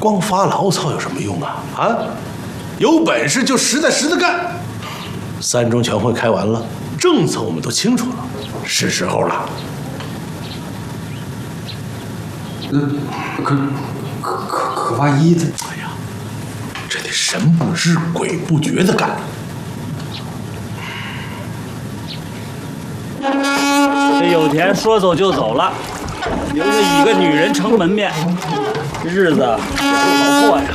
光发牢骚有什么用啊？啊，有本事就实在实的干。三中全会开完了，政策我们都清楚了，是时候了。 可万一他…… 哎呀，这得神不知鬼不觉的干。 这有田说走就走了，留着一个女人撑门面，这日子也不好过呀。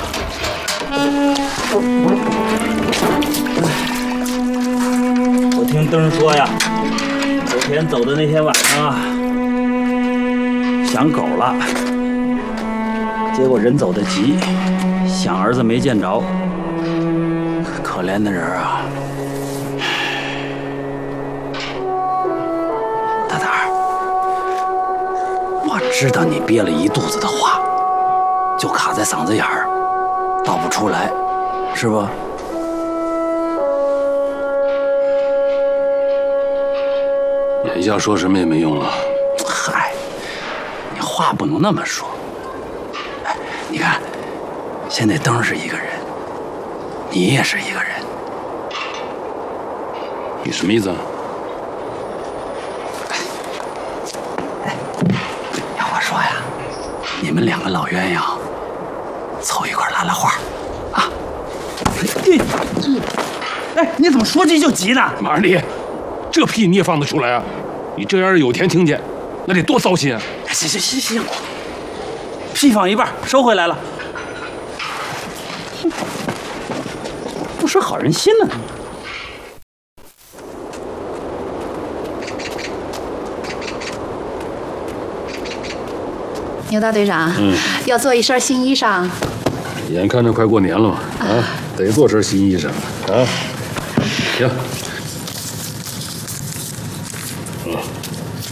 我听灯说呀，有田走的那天晚上啊，想狗了，结果人走得急，想儿子没见着，可怜的人啊。大胆儿，我知道你憋了一肚子的话，就卡在嗓子眼儿，道不出来，是不？ 眼下说什么也没用了。 嗨，你话不能那么说。哎，你看，现在灯是一个人，你也是一个人。 你什么意思啊？ 要我说呀，你们两个老鸳鸯凑一块拉拉话啊！哎，你怎么说急就急呢？ 马二弟，这屁你也放得出来啊？你这要是有田听见，那得多糟心啊！ 行，屁放一半，收回来了。不识好人心呢。 牛大队长，要做一身新衣裳。 眼看着快过年了嘛，啊，得做身新衣裳啊。行。